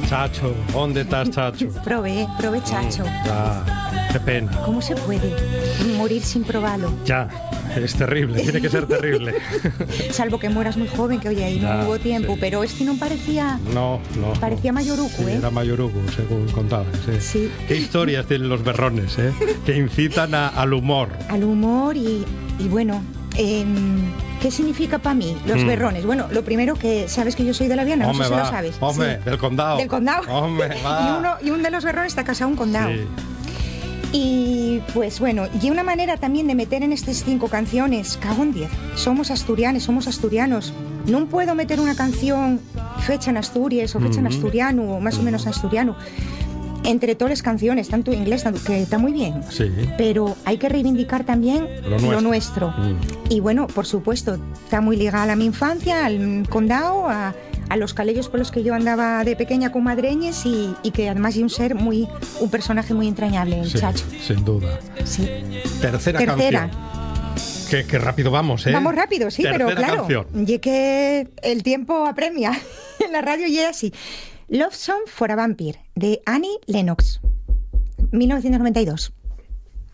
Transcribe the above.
Chacho, ¿dónde estás, Chacho? Prove, Chacho. Ya, qué pena. ¿Cómo se puede morir sin probarlo? Ya, es terrible, tiene que ser terrible. Salvo que mueras muy joven, que oye, ahí no hubo tiempo, sí. Pero este no parecía... No. Parecía Mayoruco, sí, Era Mayoruco, según contabas. Sí. Qué historias tienen los berrones, que incitan al humor. Al humor y bueno... ¿Qué significa para mí los berrones? Bueno, lo primero que sabes que yo soy de La Viana, no sé si lo sabes. Hombre, sí. Del condado. Del condado. Hombre, va. Y uno de los berrones está casado en un condado. Sí. Y pues bueno, y una manera también de meter en estas 5 canciones, cago en 10, somos asturianos. No puedo meter una canción fecha en Asturias o fecha en asturiano o más o menos asturiano. Entre todas las canciones, tanto inglés, que está muy bien, sí. Pero hay que reivindicar también lo nuestro. Y bueno, por supuesto, está muy ligada a mi infancia, al condado, a los calellos por los que yo andaba de pequeña con madreñes y que además de un personaje muy entrañable, el Chacho. Sin duda. Sí. Tercera. canción. Qué rápido vamos, Vamos rápido, sí, Tercera pero claro, canción. Y que el tiempo apremia en la radio y es así. Love Song for a Vampire, de Annie Lennox, 1992.